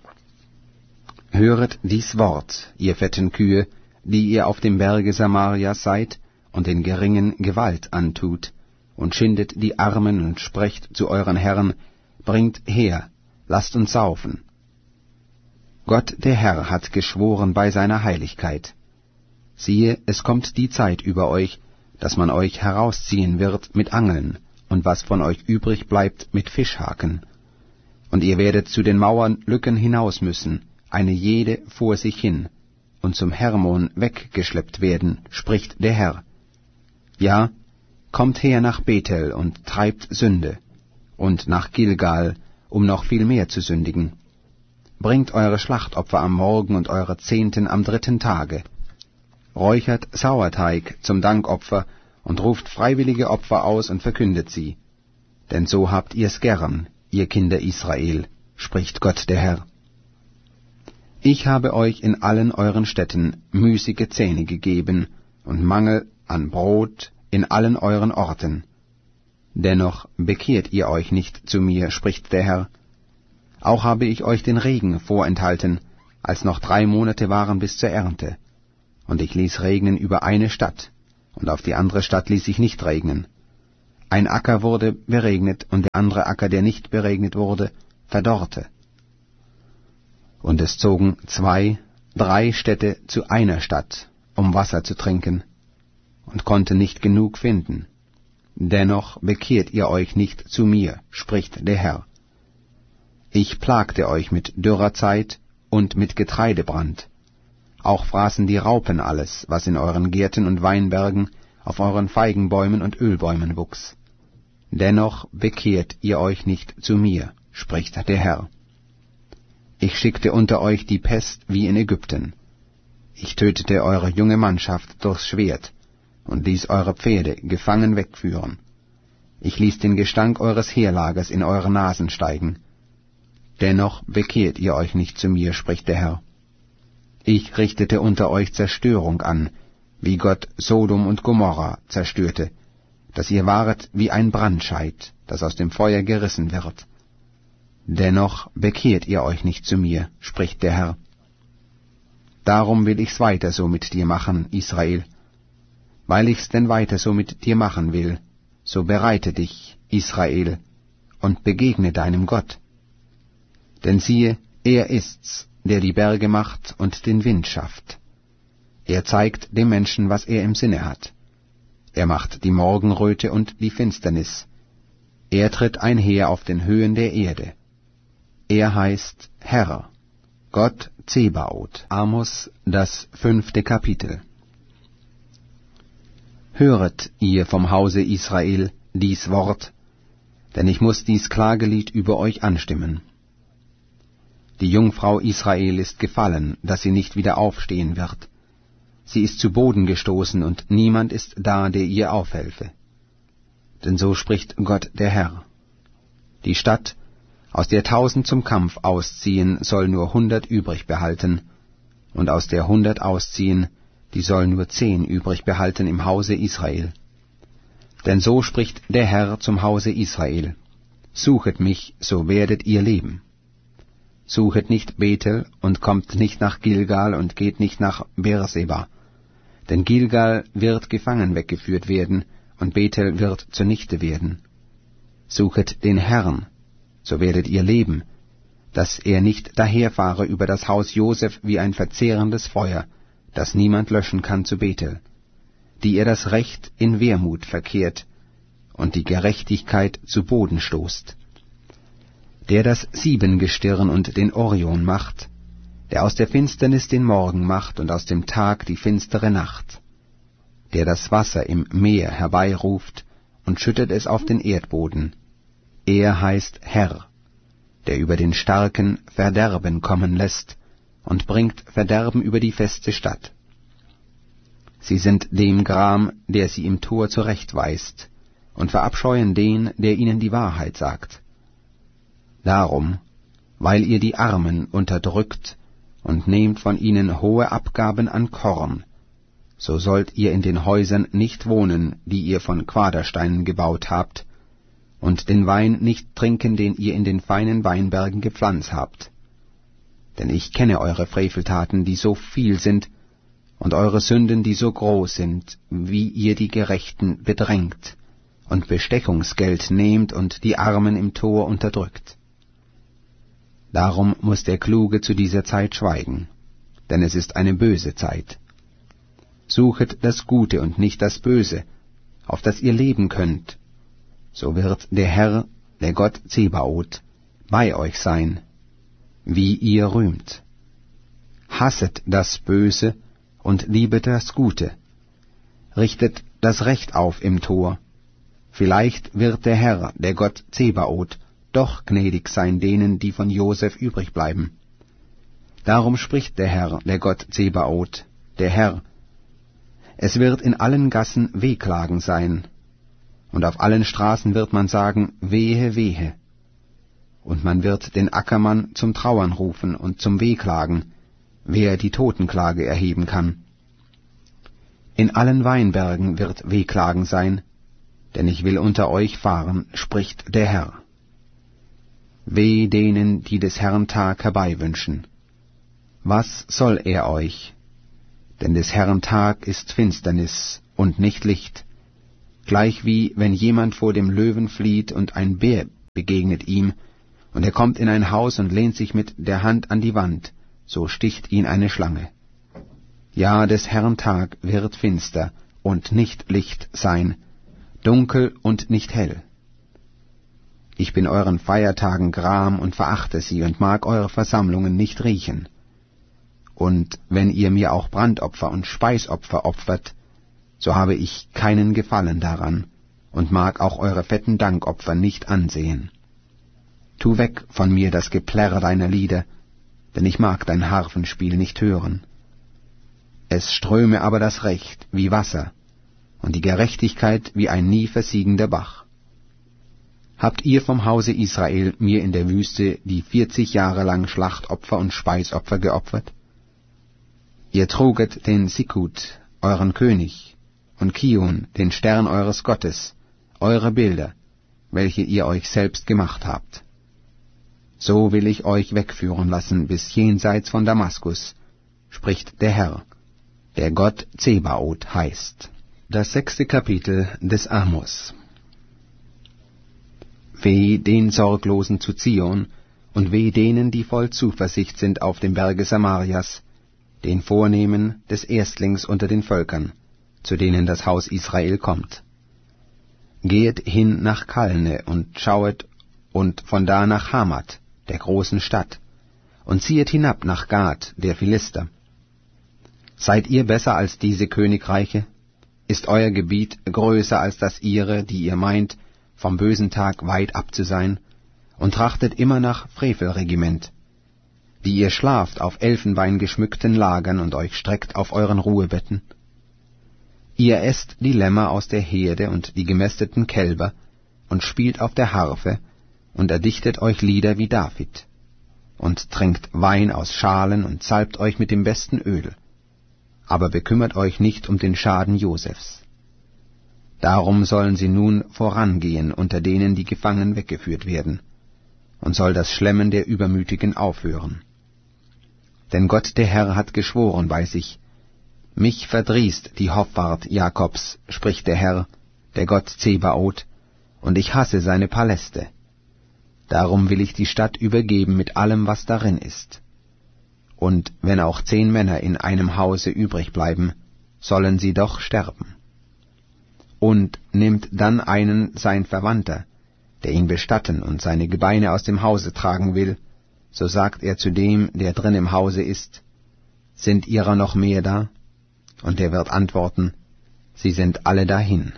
Höret dies Wort, ihr fetten Kühe, die ihr auf dem Berge Samaria seid und den Geringen Gewalt antut, und schindet die Armen und sprecht zu euren Herren, bringt her, lasst uns saufen. Gott der Herr hat geschworen bei seiner Heiligkeit. Siehe, es kommt die Zeit über euch, dass man euch herausziehen wird mit Angeln, und was von euch übrig bleibt mit Fischhaken. Und ihr werdet zu den Mauern Lücken hinaus müssen, eine jede vor sich hin, und zum Hermon weggeschleppt werden, spricht der Herr. Ja, kommt her nach Bethel und treibt Sünde, und nach Gilgal, um noch viel mehr zu sündigen. Bringt eure Schlachtopfer am Morgen und eure Zehnten am dritten Tage. Räuchert Sauerteig zum Dankopfer und ruft freiwillige Opfer aus und verkündet sie. Denn so habt ihr's gern, ihr Kinder Israel, spricht Gott der Herr. Ich habe euch in allen euren Städten müßige Zähne gegeben und Mangel an Brot in allen euren Orten. Dennoch bekehrt ihr euch nicht zu mir, spricht der Herr. Auch habe ich euch den Regen vorenthalten, als noch drei Monate waren bis zur Ernte. Und ich ließ regnen über eine Stadt, und auf die andere Stadt ließ sich nicht regnen. Ein Acker wurde beregnet, und der andere Acker, der nicht beregnet wurde, verdorrte. Und es zogen zwei, drei Städte zu einer Stadt, um Wasser zu trinken, und konnten nicht genug finden. Dennoch bekehrt ihr euch nicht zu mir, spricht der Herr. Ich plagte euch mit dürrer Zeit und mit Getreidebrand. Auch fraßen die Raupen alles, was in euren Gärten und Weinbergen, auf euren Feigenbäumen und Ölbäumen wuchs. Dennoch bekehrt ihr euch nicht zu mir, spricht der Herr. Ich schickte unter euch die Pest wie in Ägypten. Ich tötete eure junge Mannschaft durchs Schwert und ließ eure Pferde gefangen wegführen. Ich ließ den Gestank eures Heerlagers in eure Nasen steigen. Dennoch bekehrt ihr euch nicht zu mir, spricht der Herr. Ich richtete unter euch Zerstörung an, wie Gott Sodom und Gomorra zerstörte, dass ihr waret wie ein Brandscheit, das aus dem Feuer gerissen wird. Dennoch bekehrt ihr euch nicht zu mir, spricht der Herr. Darum will ich's weiter so mit dir machen, Israel. Weil ich's denn weiter so mit dir machen will, so bereite dich, Israel, und begegne deinem Gott. Denn siehe, er ist's, der die Berge macht und den Wind schafft. Er zeigt dem Menschen, was er im Sinne hat. Er macht die Morgenröte und die Finsternis. Er tritt einher auf den Höhen der Erde. Er heißt Herr, Gott Zebaoth. Amos, das fünfte Kapitel. Höret, ihr vom Hause Israel, dies Wort, denn ich muß dies Klagelied über euch anstimmen. Die Jungfrau Israel ist gefallen, dass sie nicht wieder aufstehen wird. Sie ist zu Boden gestoßen, und niemand ist da, der ihr aufhelfe. Denn so spricht Gott der Herr. Die Stadt, aus der tausend zum Kampf ausziehen, soll nur hundert übrig behalten, und aus der hundert ausziehen, die soll nur zehn übrig behalten im Hause Israel. Denn so spricht der Herr zum Hause Israel: Suchet mich, so werdet ihr leben. Suchet nicht Bethel und kommt nicht nach Gilgal und geht nicht nach Beerseba. Denn Gilgal wird gefangen weggeführt werden, und Bethel wird zunichte werden. Suchet den Herrn, so werdet ihr leben, dass er nicht daherfahre über das Haus Joseph wie ein verzehrendes Feuer, das niemand löschen kann zu Bethel, die er das Recht in Wehrmut verkehrt und die Gerechtigkeit zu Boden stoßt. Der das Siebengestirn und den Orion macht, der aus der Finsternis den Morgen macht und aus dem Tag die finstere Nacht, der das Wasser im Meer herbeiruft und schüttet es auf den Erdboden. Er heißt Herr, der über den Starken Verderben kommen lässt und bringt Verderben über die feste Stadt. Sie sind dem Gram, der sie im Tor zurechtweist, und verabscheuen den, der ihnen die Wahrheit sagt. Darum, weil ihr die Armen unterdrückt und nehmt von ihnen hohe Abgaben an Korn, so sollt ihr in den Häusern nicht wohnen, die ihr von Quadersteinen gebaut habt, und den Wein nicht trinken, den ihr in den feinen Weinbergen gepflanzt habt. Denn ich kenne eure Freveltaten, die so viel sind, und eure Sünden, die so groß sind, wie ihr die Gerechten bedrängt und Bestechungsgeld nehmt und die Armen im Tor unterdrückt. Darum muß der Kluge zu dieser Zeit schweigen, denn es ist eine böse Zeit. Suchet das Gute und nicht das Böse, auf das ihr leben könnt. So wird der Herr, der Gott Zebaoth, bei euch sein, wie ihr rühmt. Hasset das Böse und liebet das Gute. Richtet das Recht auf im Tor. Vielleicht wird der Herr, der Gott Zebaoth, doch gnädig sein denen, die von Joseph übrig bleiben. Darum spricht der Herr, der Gott Zebaoth, der Herr: Es wird in allen Gassen Wehklagen sein, und auf allen Straßen wird man sagen, wehe, wehe. Und man wird den Ackermann zum Trauern rufen und zum Wehklagen, wer die Totenklage erheben kann. In allen Weinbergen wird Wehklagen sein, denn ich will unter euch fahren, spricht der Herr. Weh denen, die des Herrn Tag herbeiwünschen. Was soll er euch? Denn des Herrn Tag ist Finsternis und nicht Licht, gleichwie wenn jemand vor dem Löwen flieht und ein Bär begegnet ihm, und er kommt in ein Haus und lehnt sich mit der Hand an die Wand, so sticht ihn eine Schlange. Ja, des Herrn Tag wird finster und nicht Licht sein, dunkel und nicht hell. Ich bin euren Feiertagen gram und verachte sie und mag eure Versammlungen nicht riechen. Und wenn ihr mir auch Brandopfer und Speisopfer opfert, so habe ich keinen Gefallen daran und mag auch eure fetten Dankopfer nicht ansehen. Tu weg von mir das Geplärr deiner Lieder, denn ich mag dein Harfenspiel nicht hören. Es ströme aber das Recht wie Wasser und die Gerechtigkeit wie ein nie versiegender Bach. Habt ihr vom Hause Israel mir in der Wüste die vierzig Jahre lang Schlachtopfer und Speisopfer geopfert? Ihr truget den Sikut, euren König, und Kion, den Stern eures Gottes, eure Bilder, welche ihr euch selbst gemacht habt. So will ich euch wegführen lassen bis jenseits von Damaskus, spricht der Herr, der Gott Zebaoth heißt. Das sechste Kapitel des Amos. Weh den Sorglosen zu Zion, und weh denen, die voll Zuversicht sind auf dem Berge Samarias, den Vornehmen des Erstlings unter den Völkern, zu denen das Haus Israel kommt. Gehet hin nach Kalne und schauet, und von da nach Hamat, der großen Stadt, und ziehet hinab nach Gad, der Philister. Seid ihr besser als diese Königreiche? Ist euer Gebiet größer als das ihre, die ihr meint, vom bösen Tag weit ab zu sein, und trachtet immer nach Frevelregiment, die ihr schlaft auf elfenbeingeschmückten Lagern und euch streckt auf euren Ruhebetten? Ihr esst die Lämmer aus der Herde und die gemästeten Kälber und spielt auf der Harfe und erdichtet euch Lieder wie David und trinkt Wein aus Schalen und salbt euch mit dem besten Öl, aber bekümmert euch nicht um den Schaden Josefs. Darum sollen sie nun vorangehen unter denen, die gefangen weggeführt werden, und soll das Schlemmen der Übermütigen aufhören. Denn Gott der Herr hat geschworen bei sich, mich verdrießt die Hoffart Jakobs, spricht der Herr, der Gott Zebaoth, und ich hasse seine Paläste. Darum will ich die Stadt übergeben mit allem, was darin ist. Und wenn auch zehn Männer in einem Hause übrig bleiben, sollen sie doch sterben. Und nimmt dann einen sein Verwandter, der ihn bestatten und seine Gebeine aus dem Hause tragen will, so sagt er zu dem, der drin im Hause ist, sind ihrer noch mehr da? Und er wird antworten, sie sind alle dahin.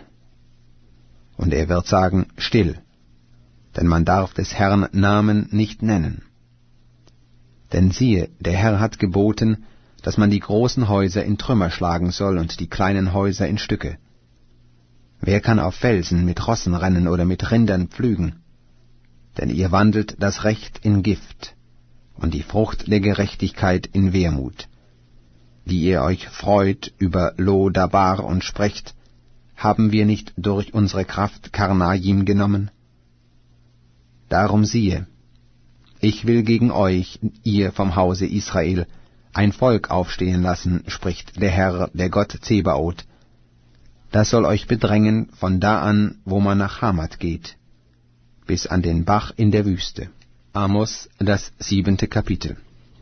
Und er wird sagen, still, denn man darf des Herrn Namen nicht nennen. Denn siehe, der Herr hat geboten, dass man die großen Häuser in Trümmer schlagen soll und die kleinen Häuser in Stücke. Wer kann auf Felsen mit Rossen rennen oder mit Rindern pflügen? Denn ihr wandelt das Recht in Gift und die Frucht der Gerechtigkeit in Wermut, die ihr euch freut über Lo-Dabar und sprecht, haben wir nicht durch unsere Kraft Karnaim genommen? Darum siehe, ich will gegen euch, ihr vom Hause Israel, ein Volk aufstehen lassen, spricht der Herr, der Gott Zebaoth. Das soll euch bedrängen von da an, wo man nach Hamat geht, bis an den Bach in der Wüste. Amos, das siebente Kapitel.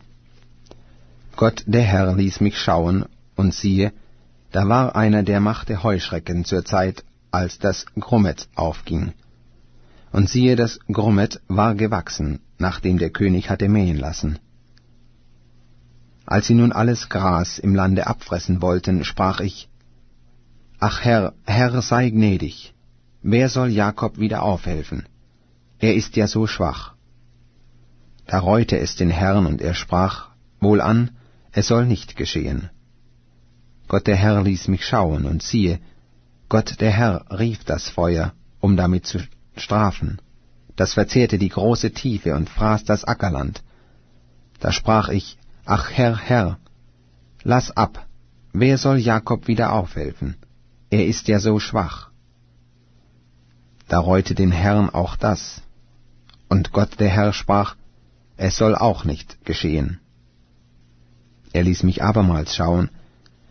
Gott der Herr ließ mich schauen, und siehe, da war einer, der machte Heuschrecken zur Zeit, als das Grummet aufging. Und siehe, das Grummet war gewachsen, nachdem der König hatte mähen lassen. Als sie nun alles Gras im Lande abfressen wollten, sprach ich, »Ach Herr, Herr, sei gnädig, wer soll Jakob wieder aufhelfen? Er ist ja so schwach.« Da reute es den Herrn, und er sprach, »Wohlan, es soll nicht geschehen.« Gott der Herr ließ mich schauen, und siehe, Gott der Herr rief das Feuer, um damit zu strafen. Das verzehrte die große Tiefe und fraß das Ackerland. Da sprach ich, »Ach Herr, Herr, lass ab, wer soll Jakob wieder aufhelfen? Er ist ja so schwach.« Da reute den Herrn auch das. Und Gott der Herr sprach, es soll auch nicht geschehen. Er ließ mich abermals schauen,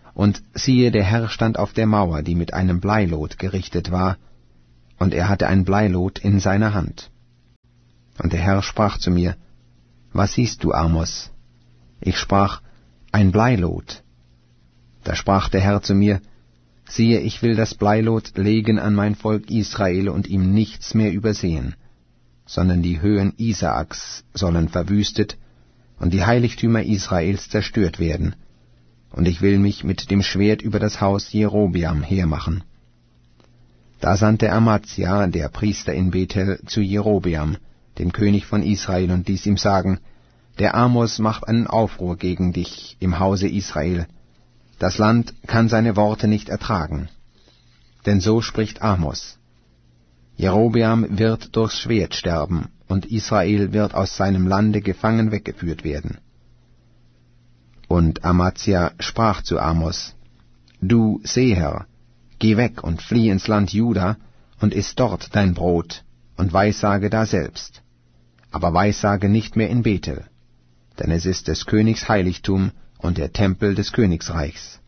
Und siehe, der Herr stand auf der Mauer, die mit einem Bleilot gerichtet war, und er hatte ein Bleilot in seiner Hand. Und der Herr sprach zu mir, Was siehst du, Amos? Ich sprach, Ein Bleilot. Da sprach der Herr zu mir, Siehe, ich will das Bleilot legen an mein Volk Israel und ihm nichts mehr übersehen, sondern die Höhen Isaaks sollen verwüstet und die Heiligtümer Israels zerstört werden, und ich will mich mit dem Schwert über das Haus Jerobeam hermachen. Da sandte Amazia, der Priester in Bethel, zu Jerobeam, dem König von Israel, und ließ ihm sagen, Der Amos macht einen Aufruhr gegen dich im Hause Israel. Das Land kann seine Worte nicht ertragen. Denn so spricht Amos: Jerobeam wird durchs Schwert sterben, und Israel wird aus seinem Lande gefangen weggeführt werden. Und Amazia sprach zu Amos, Du Seher, geh weg und flieh ins Land Juda, und iss dort dein Brot, und weissage daselbst. Aber weissage nicht mehr in Bethel, denn es ist des Königs Heiligtum und der Tempel des Königsreichs.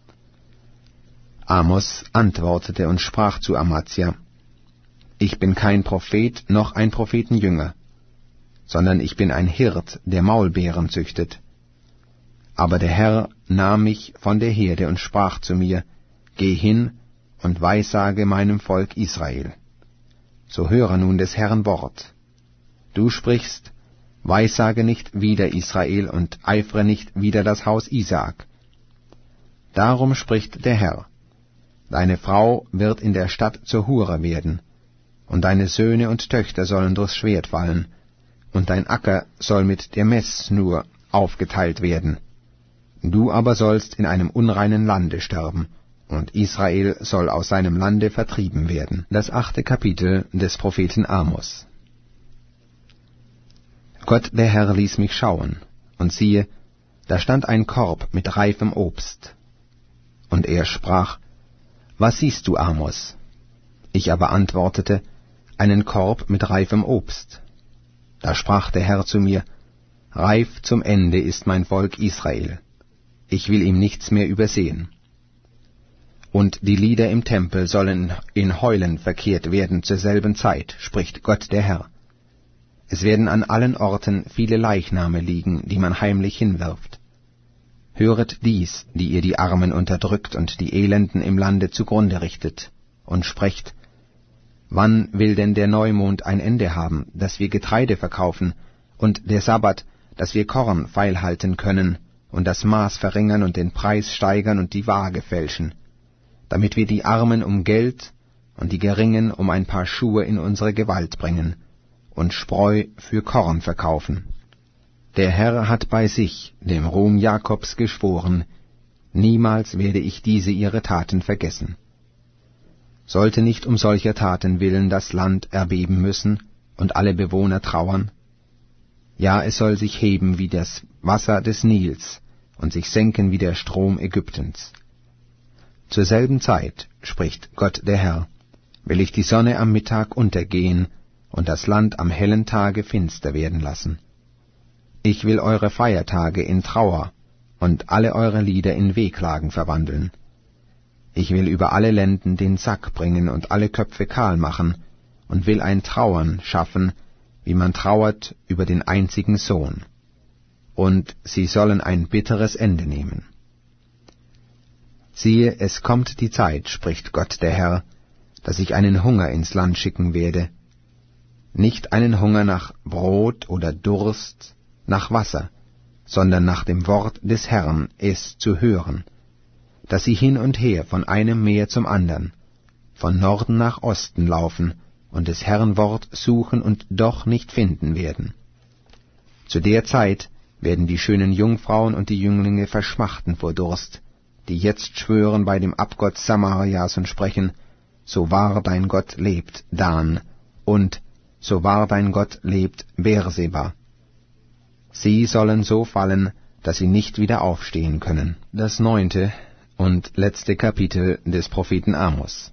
Amos antwortete und sprach zu Amazia, Ich bin kein Prophet noch ein Prophetenjünger, sondern ich bin ein Hirt, der Maulbeeren züchtet. Aber der Herr nahm mich von der Herde und sprach zu mir, Geh hin und weissage meinem Volk Israel. So höre nun des Herrn Wort. Du sprichst, Weissage nicht wider Israel und eifre nicht wider das Haus Isaak. Darum spricht der Herr, Deine Frau wird in der Stadt zur Hure werden, und deine Söhne und Töchter sollen durchs Schwert fallen, und dein Acker soll mit der Messschnur aufgeteilt werden. Du aber sollst in einem unreinen Lande sterben, und Israel soll aus seinem Lande vertrieben werden. Das achte Kapitel des Propheten Amos. Gott der Herr ließ mich schauen, und siehe, da stand ein Korb mit reifem Obst. Und er sprach, Was siehst du, Amos? Ich aber antwortete, Einen Korb mit reifem Obst. Da sprach der Herr zu mir, Reif zum Ende ist mein Volk Israel. Ich will ihm nichts mehr übersehen. Und die Lieder im Tempel sollen in Heulen verkehrt werden zur selben Zeit, spricht Gott der Herr. Es werden an allen Orten viele Leichname liegen, die man heimlich hinwirft. Höret dies, die ihr die Armen unterdrückt und die Elenden im Lande zugrunde richtet, und sprecht, Wann will denn der Neumond ein Ende haben, dass wir Getreide verkaufen, und der Sabbat, dass wir Korn feilhalten können, und das Maß verringern und den Preis steigern und die Waage fälschen, damit wir die Armen um Geld und die Geringen um ein paar Schuhe in unsere Gewalt bringen und Spreu für Korn verkaufen. Der Herr hat bei sich, dem Ruhm Jakobs, geschworen, niemals werde ich diese ihre Taten vergessen. Sollte nicht um solcher Taten willen das Land erbeben müssen und alle Bewohner trauern? Ja, es soll sich heben wie das Wasser des Nils und sich senken wie der Strom Ägyptens. Zur selben Zeit, spricht Gott der Herr, will ich die Sonne am Mittag untergehen und das Land am hellen Tage finster werden lassen. Ich will eure Feiertage in Trauer und alle eure Lieder in Wehklagen verwandeln. Ich will über alle Lenden den Sack bringen und alle Köpfe kahl machen und will ein Trauern schaffen, wie man trauert über den einzigen Sohn. Und sie sollen ein bitteres Ende nehmen. Siehe, es kommt die Zeit, spricht Gott der Herr, dass ich einen Hunger ins Land schicken werde, nicht einen Hunger nach Brot oder Durst, nach Wasser, sondern nach dem Wort des Herrn, es zu hören, dass sie hin und her von einem Meer zum andern, von Norden nach Osten laufen und des Herrn Wort suchen und doch nicht finden werden. Zu der Zeit werden die schönen Jungfrauen und die Jünglinge verschmachten vor Durst, die jetzt schwören bei dem Abgott Samarias und sprechen, so wahr dein Gott lebt, Dan, und so wahr dein Gott lebt, Beerseba. Sie sollen so fallen, dass sie nicht wieder aufstehen können. Das neunte und letzte Kapitel des Propheten Amos.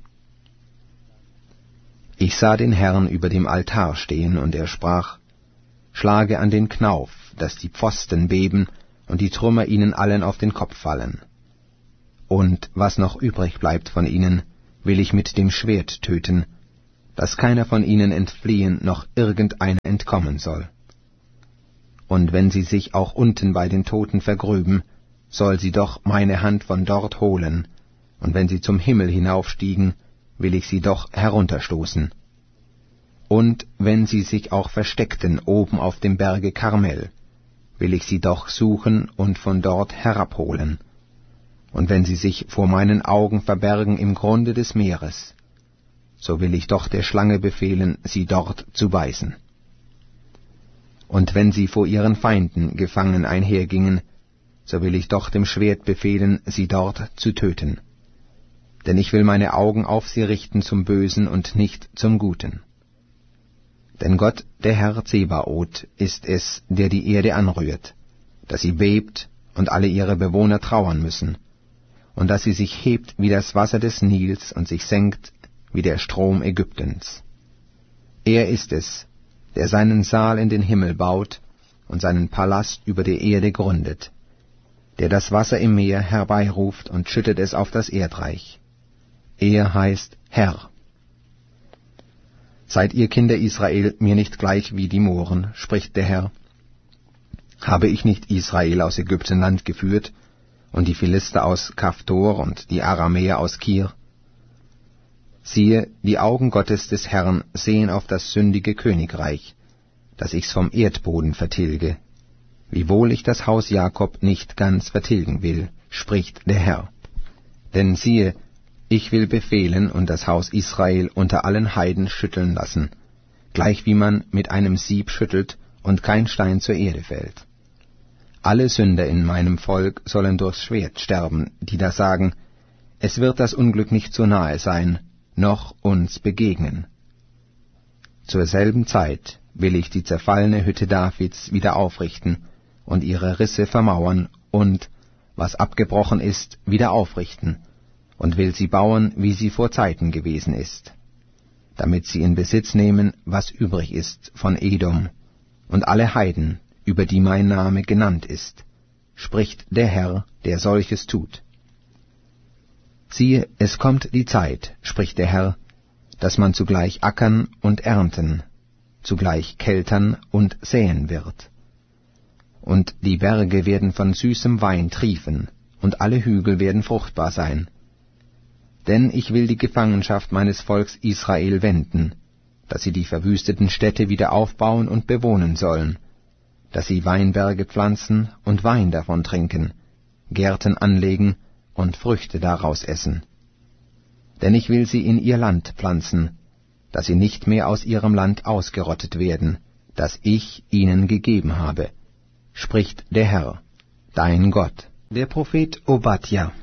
Ich sah den Herrn über dem Altar stehen, und er sprach, Schlage an den Knauf, dass die Pfosten beben und die Trümmer ihnen allen auf den Kopf fallen. und was noch übrig bleibt von ihnen, will ich mit dem Schwert töten, dass keiner von ihnen entfliehen, noch irgendeiner entkommen soll. Und wenn sie sich auch unten bei den Toten vergrüben, soll sie doch meine Hand von dort holen, und wenn sie zum Himmel hinaufstiegen, will ich sie doch herunterstoßen. Und wenn sie sich auch versteckten oben auf dem Berge Karmel, will ich sie doch suchen und von dort herabholen. Und wenn sie sich vor meinen Augen verbergen im Grunde des Meeres, so will ich doch der Schlange befehlen, sie dort zu beißen. Und wenn sie vor ihren Feinden gefangen einhergingen, so will ich doch dem Schwert befehlen, sie dort zu töten. Denn ich will meine Augen auf sie richten zum Bösen und nicht zum Guten. Denn Gott, der Herr Zebaoth, ist es, der die Erde anrührt, dass sie bebt und alle ihre Bewohner trauern müssen, und dass sie sich hebt wie das Wasser des Nils und sich senkt wie der Strom Ägyptens. Er ist es, der seinen Saal in den Himmel baut und seinen Palast über der Erde gründet, der das Wasser im Meer herbeiruft und schüttet es auf das Erdreich. Er heißt Herr. Seid ihr Kinder Israel mir nicht gleich wie die Mohren, spricht der Herr? Habe ich nicht Israel aus Ägyptenland geführt, und die Philister aus Kaftor und die Aramäer aus Kir? Siehe, die Augen Gottes des Herrn sehen auf das sündige Königreich, dass ich's vom Erdboden vertilge, wiewohl ich das Haus Jakob nicht ganz vertilgen will, spricht der Herr. Denn siehe, ich will befehlen und das Haus Israel unter allen Heiden schütteln lassen, gleich wie man mit einem Sieb schüttelt und kein Stein zur Erde fällt. Alle Sünder in meinem Volk sollen durchs Schwert sterben, die da sagen, es wird das Unglück nicht so nahe sein, noch uns begegnen. Zur selben Zeit will ich die zerfallene Hütte Davids wieder aufrichten und ihre Risse vermauern und, was abgebrochen ist, wieder aufrichten, und will sie bauen, wie sie vor Zeiten gewesen ist, damit sie in Besitz nehmen, was übrig ist von Edom und alle Heiden, über die mein Name genannt ist, spricht der Herr, der solches tut. Siehe, es kommt die Zeit, spricht der Herr, dass man zugleich ackern und ernten, zugleich keltern und säen wird. Und die Berge werden von süßem Wein triefen, und alle Hügel werden fruchtbar sein. Denn ich will die Gefangenschaft meines Volks Israel wenden, dass sie die verwüsteten Städte wieder aufbauen und bewohnen sollen, dass sie Weinberge pflanzen und Wein davon trinken, Gärten anlegen und Früchte daraus essen. Denn ich will sie in ihr Land pflanzen, dass sie nicht mehr aus ihrem Land ausgerottet werden, das ich ihnen gegeben habe, spricht der Herr, dein Gott. Der Prophet Obadja.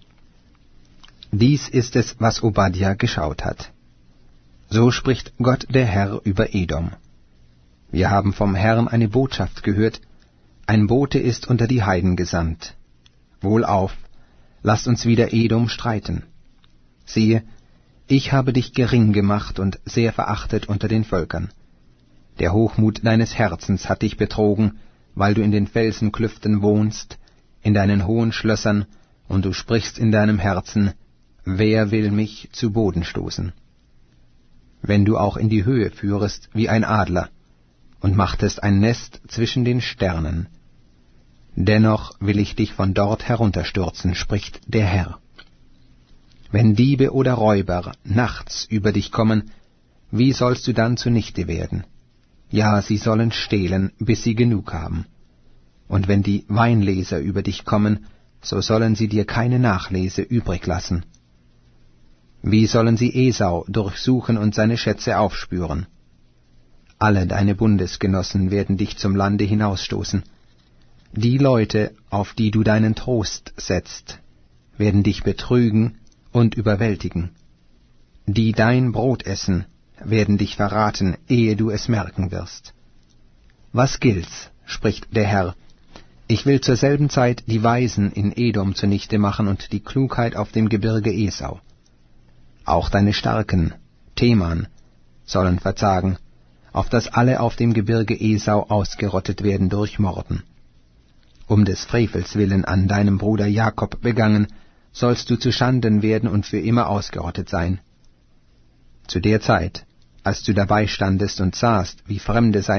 Dies ist es, was Obadja geschaut hat. So spricht Gott der Herr über Edom. Wir haben vom Herrn eine Botschaft gehört, ein Bote ist unter die Heiden gesandt. Wohlauf, lasst uns wieder Edom streiten. Siehe, ich habe dich gering gemacht und sehr verachtet unter den Völkern. Der Hochmut deines Herzens hat dich betrogen, weil du in den Felsenklüften wohnst, in deinen hohen Schlössern, und du sprichst in deinem Herzen, wer will mich zu Boden stoßen? Wenn du auch in die Höhe führest wie ein Adler und machtest ein Nest zwischen den Sternen, dennoch will ich dich von dort herunterstürzen, spricht der Herr. Wenn Diebe oder Räuber nachts über dich kommen, wie sollst du dann zunichte werden? Ja, sie sollen stehlen, bis sie genug haben. Und wenn die Weinleser über dich kommen, so sollen sie dir keine Nachlese übrig lassen. Wie sollen sie Esau durchsuchen und seine Schätze aufspüren? Alle deine Bundesgenossen werden dich zum Lande hinausstoßen. Die Leute, auf die du deinen Trost setzt, werden dich betrügen und überwältigen. Die dein Brot essen, werden dich verraten, ehe du es merken wirst. Was gilt's, spricht der Herr, ich will zur selben Zeit die Weisen in Edom zunichte machen und die Klugheit auf dem Gebirge Esau. Auch deine Starken, Teman, sollen verzagen, auf dass alle auf dem Gebirge Esau ausgerottet werden durch Morden. Um des Frevels willen an deinem Bruder Jakob begangen, sollst du zu Schanden werden und für immer ausgerottet sein. Zu der Zeit, als du dabei standest und sahst, wie Fremde